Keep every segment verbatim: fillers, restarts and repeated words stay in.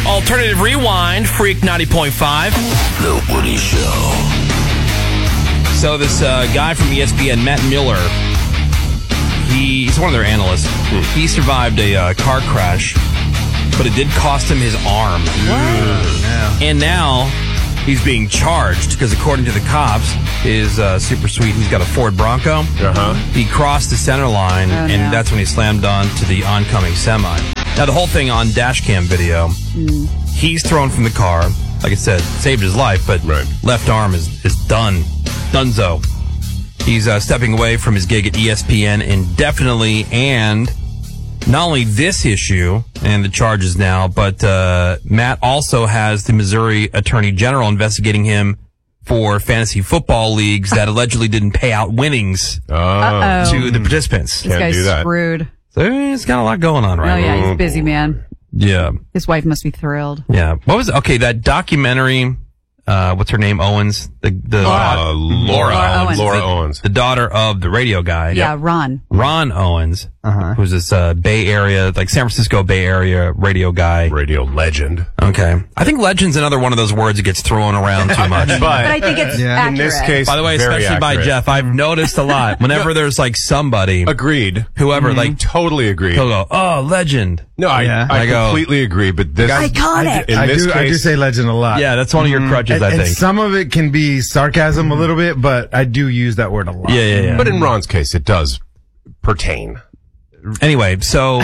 Alternative Rewind, Freak ninety point five. The Woody Show. So this uh, guy from E S P N, Matt Miller, he, he's one of their analysts. He survived a uh, car crash, but it did cost him his arm. Yeah. And now he's being charged because according to the cops, his uh, super sweet, he's got a Ford Bronco. Uh-huh. He crossed the center line, Oh, and no. that's when he slammed onto the oncoming semi. Now, the whole thing on dash cam video, Mm. he's thrown from the car. Like I said, saved his life, but Right. left arm is, is done. Dunzo. He's uh, stepping away from his gig at E S P N indefinitely, and not only this issue and the charges now, but uh, Matt also has the Missouri Attorney General investigating him for fantasy football leagues that allegedly didn't pay out winnings Oh. Uh-oh. to the participants. This Can't guy's do that. screwed. So he's got a lot going on Oh, right yeah, now. he's busy, man. Yeah. His wife must be thrilled. Yeah. What was, okay, that documentary, uh, what's her name? Owens? The, the, Uh, Laura, Laura Owens. Laura the, Owens. the daughter of the radio guy. Yeah, Ron. Ron Owens, Uh-huh. who's this, uh, Bay Area, like San Francisco Bay Area radio guy. Radio legend. Okay. I think legend's another one of those words that gets thrown around too much. But, But I think it's Yeah. in accurate. this case, By the way, very especially by accurate. Jeff, I've noticed a lot. Whenever there's like somebody, Agreed. whoever, like, Totally agreed. he'll go, oh, legend. No, I, Yeah. I, I go- completely agree, but this... Iconic. In I this do, case, I do say legend a lot. Yeah, that's one of your crutches, and, I and think. some of it can be sarcasm a little bit, but I do use that word a lot. Yeah, yeah, yeah. But in Ron's case, it does pertain. Anyway, so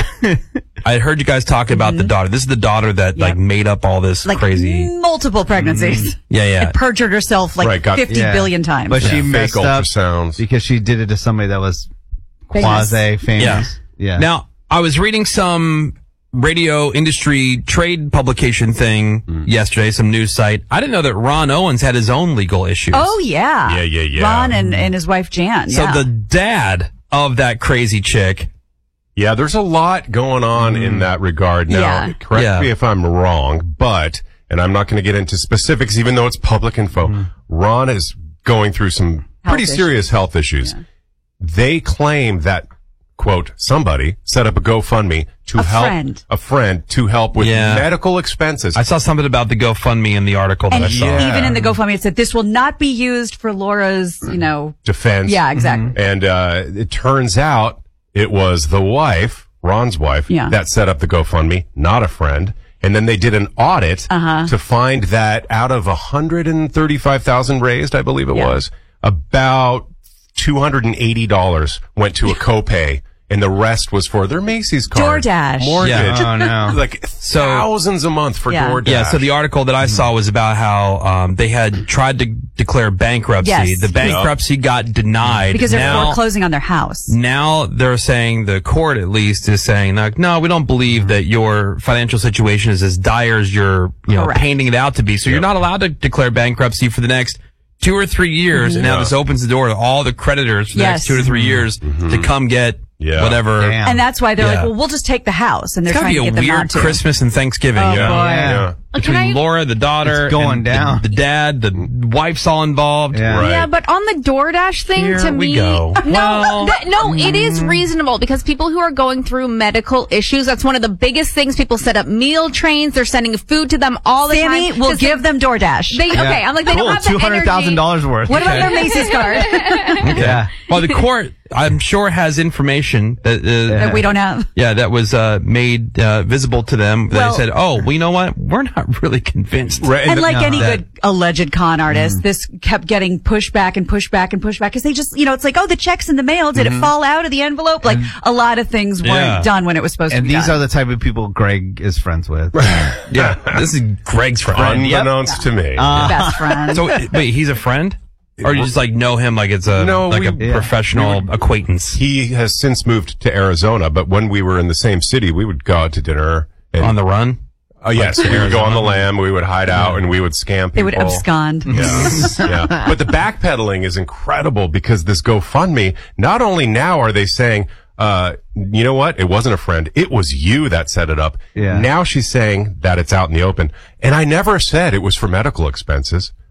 I heard you guys talking about the daughter. This is the daughter that Yep. like made up all this Like crazy. multiple pregnancies. Yeah, yeah. And perjured herself like Right, got- fifty Yeah. billion times. But she Fake messed up ultrasounds. because she did it to somebody that was Famous. quasi famous. Yeah. Yeah. Now, I was reading some radio industry trade publication thing Hmm. yesterday, some news site. I didn't know that Ron Owens had his own legal issues. Oh, yeah. Yeah, yeah, yeah. Ron and, and his wife Jan. So yeah. the dad of that crazy chick. Yeah, there's a lot going on in that regard. Now, Yeah. correct Yeah. me if I'm wrong, but, and I'm not going to get into specifics, even though it's public info, Ron is going through some Health pretty issues. serious health issues. They claim that, quote, somebody set up a GoFundMe to A help friend. a friend to help with Yeah. medical expenses. I saw something about the GoFundMe in the article that and I saw. Yeah. even in the GoFundMe, it said this will not be used for Laura's, you know. defense. Yeah, exactly. And uh, it turns out it was the wife, Ron's wife, Yeah. that set up the GoFundMe, not a friend. And then they did an audit Uh-huh. to find that out of one hundred thirty-five thousand raised, I believe it Yeah. was, about two hundred eighty dollars went to a copay. And the rest was for their Macy's card. DoorDash. Mortgage. Yeah. Oh, no. Like So- thousands a month for Yeah. DoorDash. Yeah, so the article that I saw was about how um, they had tried to declare bankruptcy. Yes. The bankruptcy got denied. Because they're now, foreclosing on their house. Now they're saying, the court at least is saying, like, no, we don't believe that your financial situation is as dire as you're, you know, Correct. painting it out to be. So you're not allowed to declare bankruptcy for the next two or three years. And now Yeah. this opens the door to all the creditors for the Yes. next two to three years to come get Yeah. whatever. Damn. And that's why they're Yeah. like, well, we'll just take the house. And they're It's gotta trying be to a get them weird not to. Christmas and Thanksgiving. Oh, you know? boy. Yeah. Between Can I- Laura, the daughter, It's going and down. The, the dad, the wife's all involved. Yeah. Right. Yeah, but on the DoorDash thing, Here to we me, go. no, Well- that, no, it is reasonable because people who are going through medical issues, that's one of the biggest things. People set up meal trains; they're sending food to them all the Sammy time. will 'Cause give them DoorDash. They, Yeah. okay, I'm like they cool. don't have the two hundred thousand dollars energy. worth. what about their Macy's card Yeah. Well, the court, I'm sure, has information that, uh, that we don't have? yeah, that was uh, made uh, visible to them. That Well- they said, "Oh, well, you know what? We're not really convinced." Right, And the- like any that- good alleged con artist, this kept getting pushed back and pushed back and pushed back because they just, you know, it's like, oh, the check's in the mail. Did it fall out of the envelope? Like a lot of things weren't Yeah. done when it was supposed And to be these done. are the type of people Greg is friends with. Yeah, this is Greg's friend. unbeknownst to me. best friend. So wait, he's a friend, or you just like know him like it's a No, like we- a yeah. professional acquaintance He has since moved to Arizona, but when we were in the same city, we would go out to dinner. And, on the run? oh, yes, we would go on the lam, we would hide out, and we would scam people. They would abscond. Yeah, yeah. But the backpedaling is incredible because this GoFundMe, not only now are they saying, uh, you know what? It wasn't a friend. It was you that set it up. Yeah. Now she's saying that it's out in the open. And I never said it was for medical expenses.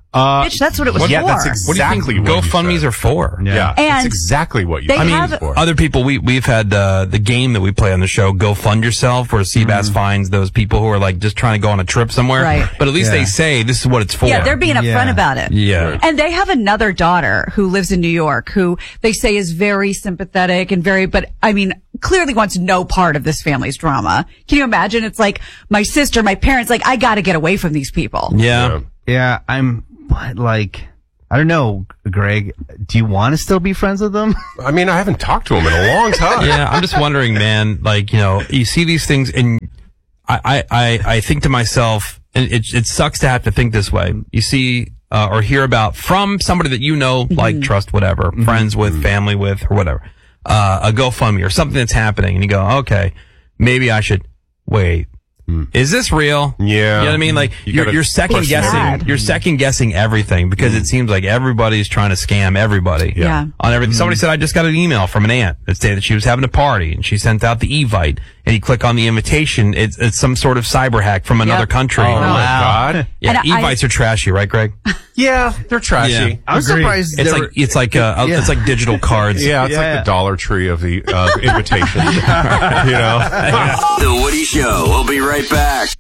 Uh, Bitch, that's what it was what- for. yeah, that's What do you exactly think what you GoFundMes said. are for? Yeah. Yeah, And that's exactly what you they said. I mean, have- for. other people, we, we've had, uh, the game that we play on the show, Go Fund Yourself, where Seabass finds those people who are like just trying to go on a trip somewhere. Right. But at least Yeah. they say this is what it's for. Yeah, they're being upfront Yeah. about it. Yeah. And they have another daughter who lives in New York who they say is very sympathetic and very, but I mean, clearly wants no part of this family's drama. Can you imagine? It's like my sister, my parents, like, I gotta get away from these people. Yeah. Yeah, I'm what, like, I don't know, Greg. Do you want to still be friends with them? I mean, I haven't talked to him in a long time. Yeah, I'm just wondering, man, like, you know, you see these things and I, I, I, I think to myself, and it, it sucks to have to think this way. You see, uh, or hear about from somebody that you know, like, trust, whatever, friends with, family with, or whatever, uh, a GoFundMe or something that's happening and you go, okay, maybe I should wait. Is this real? Yeah. You know what I mean? Like, You you're, gotta you're second push guessing, back. you're second guessing everything because it seems like everybody's trying to scam everybody. Yeah. On everything. Somebody said, I just got an email from an aunt that said that she was having a party and she sent out the Evite and you click on the invitation. It's, it's some sort of cyber hack from another Yep. country. Oh, my God. Yeah. And I- Evites are trashy, right, Greg? Yeah, they're trashy. Yeah. I'm Agreed. surprised. It's they like, were- it's like, uh, Yeah. it's like digital cards. Yeah, it's Yeah. like the Dollar Tree of the uh, invitation. You know? The Woody Show. We'll be right back.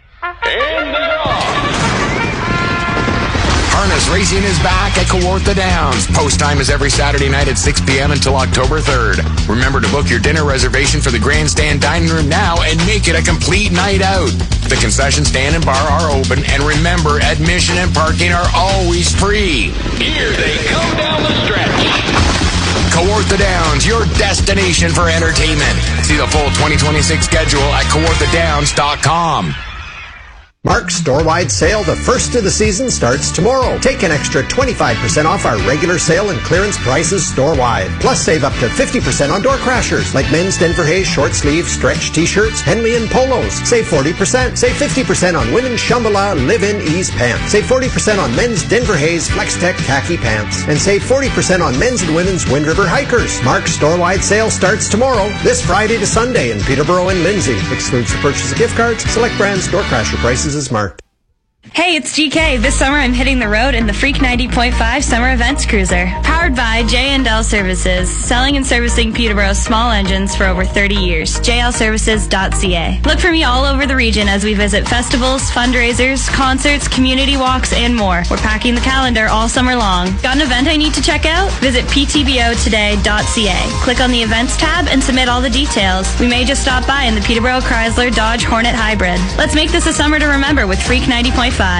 Harness Racing is back at Kawartha Downs. Post time is every Saturday night at six p.m. until October third. Remember to book your dinner reservation for the grandstand dining room now and make it a complete night out. The concession stand and bar are open, and remember, admission and parking are always free. Here they come down the stretch. Kawartha Downs, your destination for entertainment. See the full twenty twenty-six schedule at kawartha downs dot com. Mark's store-wide sale, the first of the season, starts tomorrow. Take an extra twenty-five percent off our regular sale and clearance prices store-wide. Plus, save up to fifty percent on door crashers like men's Denver Hayes short sleeve stretch t-shirts, Henley and polos. Save forty percent. Save fifty percent on women's Shambhala live-in ease pants. Save forty percent on men's Denver Hayes Flex-Tech khaki pants. And save forty percent on men's and women's Wind River hikers. Mark's store-wide sale starts tomorrow, this Friday to Sunday in Peterborough and Lindsay. Excludes the purchase of gift cards. Select brands, door crasher prices is marked. Hey, it's G K. This summer I'm hitting the road in the Freak ninety point five Summer Events Cruiser. Powered by J and L Services, selling and servicing Peterborough's small engines for over thirty years. j l services dot c a. Look for me all over the region as we visit festivals, fundraisers, concerts, community walks, and more. We're packing the calendar all summer long. Got an event I need to check out? Visit p t b o today dot c a. Click on the events tab and submit all the details. We may just stop by in the Peterborough Chrysler Dodge Hornet Hybrid. Let's make this a summer to remember with Freak ninety point five.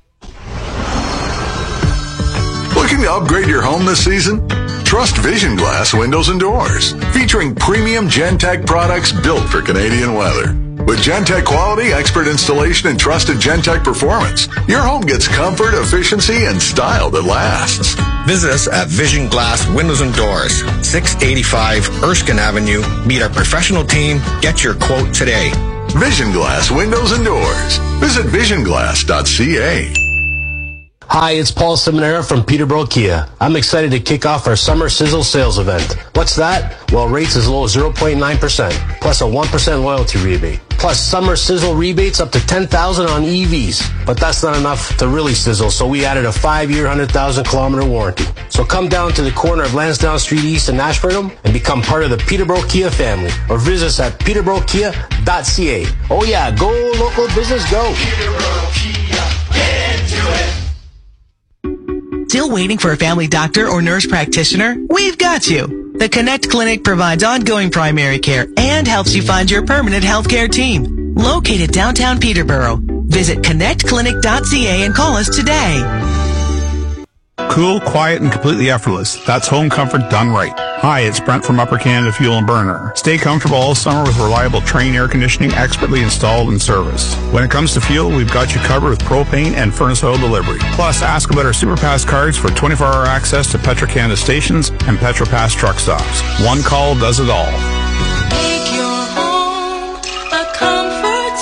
Looking to upgrade your home this season? Trust Vision Glass Windows and Doors, featuring premium Gentech products built for Canadian weather. With Gentech quality, expert installation, and trusted Gentech performance, your home gets comfort, efficiency, and style that lasts. Visit us at Vision Glass Windows and Doors, six eighty-five Erskine Avenue. Meet our professional team. Get your quote today. Vision Glass Windows and Doors. Visit vision glass dot c a. Hi, it's Paul Seminara from Peterborough Kia. I'm excited to kick off our Summer Sizzle sales event. What's that? Well, rates as low as zero point nine percent, plus a one percent loyalty rebate. Plus Summer Sizzle rebates up to ten thousand dollars on E Vs. But that's not enough to really sizzle, so we added a five-year, one hundred thousand kilometer warranty. So come down to the corner of Lansdowne Street East in Ashburnham and become part of the Peterborough Kia family. Or visit us at peterborough kia dot c a. Oh yeah, go local business, go. Peterborough Kia, get into it. Still waiting for a family doctor or nurse practitioner? We've got you. The Connect Clinic provides ongoing primary care and helps you find your permanent healthcare team. Located downtown Peterborough. Visit connect clinic dot c a and call us today. Cool, quiet, and completely effortless. That's home comfort done right. Hi, it's Brent from Upper Canada Fuel and Burner. Stay comfortable all summer with reliable Trane air conditioning expertly installed and serviced. When it comes to fuel, we've got you covered with propane and furnace oil delivery. Plus, ask about our SuperPass cards for twenty-four hour access to Petro-Canada stations and PetroPass truck stops. One call does it all. Make your home a comfort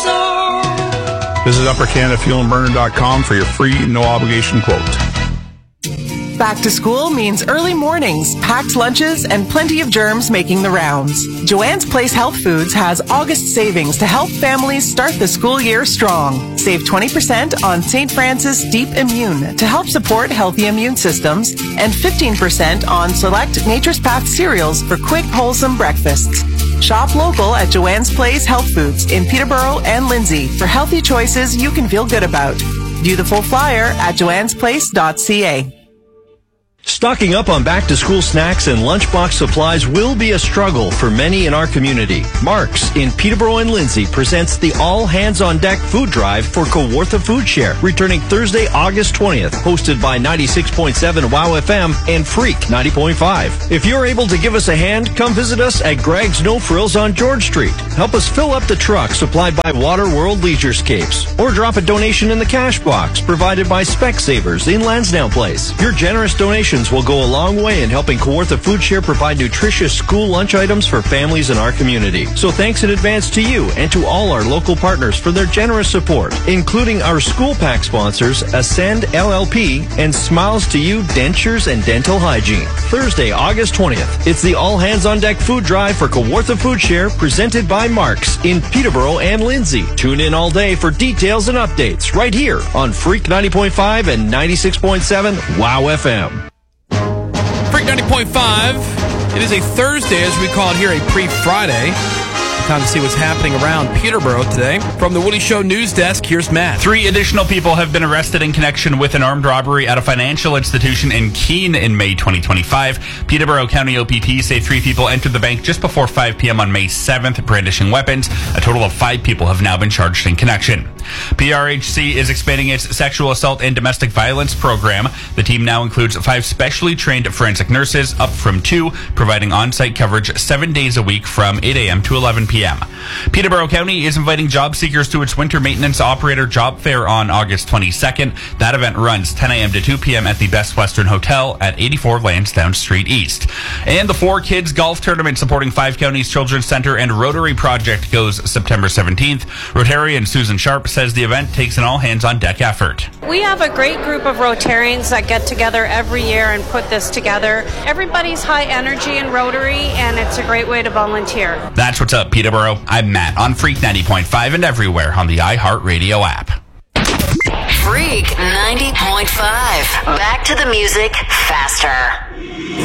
zone. Visit upper canada fuel and burner dot com for your free, no obligation quote. Back to school means early mornings, packed lunches, and plenty of germs making the rounds. Joanne's Place Health Foods has August savings to help families start the school year strong. Save twenty percent on Saint Francis Deep Immune to help support healthy immune systems, and fifteen percent on select Nature's Path cereals for quick, wholesome breakfasts. Shop local at Joanne's Place Health Foods in Peterborough and Lindsay for healthy choices you can feel good about. View the full flyer at joannes place dot c a. Stocking up on back-to-school snacks and lunchbox supplies will be a struggle for many in our community. Mark's in Peterborough and Lindsay presents the All Hands on Deck food drive for Kawartha Food Share, returning Thursday, August twentieth, hosted by ninety-six point seven WOW F M and Freak ninety point five. If you're able to give us a hand, come visit us at Greg's No Frills on George Street. Help us fill up the truck supplied by Water World Leisurescapes, or drop a donation in the cash box provided by Specsavers in Lansdowne Place. Your generous donation will go a long way in helping Kawartha Food Share provide nutritious school lunch items for families in our community. So thanks in advance to you and to all our local partners for their generous support, including our school pack sponsors, Ascend L L P and Smiles to You Dentures and Dental Hygiene. Thursday, August twentieth, it's the All Hands on Deck food drive for Kawartha Food Share presented by Mark's in Peterborough and Lindsay. Tune in all day for details and updates right here on Freak ninety point five and ninety-six point seven WOW F M. Freak ninety point five. It is a Thursday, as we call it here, a pre-Friday. Time to see what's happening around Peterborough today. From the Woody Show News Desk, here's Matt. Three additional people have been arrested in connection with an armed robbery at a financial institution in Keene in May twenty twenty-five. Peterborough County O P P say three people entered the bank just before five p.m. on May seventh, brandishing weapons. A total of five people have now been charged in connection. P R H C is expanding its sexual assault and domestic violence program. The team now includes five specially trained forensic nurses, up from two, providing on-site coverage seven days a week from eight a.m. to eleven p.m. Peterborough County is inviting job seekers to its winter maintenance operator job fair on August twenty-second. That event runs ten a.m. to two p.m. at the Best Western Hotel at eighty-four Lansdowne Street East. And the Four Kids Golf Tournament supporting Five Counties Children's Center and Rotary Project goes September seventeenth. Rotarian Susan Sharp says the event takes an all-hands-on-deck effort. We have a great group of Rotarians that get together every year and put this together. Everybody's high energy in Rotary, and it's a great way to volunteer. That's what's up, Peterborough. I'm Matt on Freak ninety point five and everywhere on the iHeartRadio app. Freak ninety point five. Back to the music faster.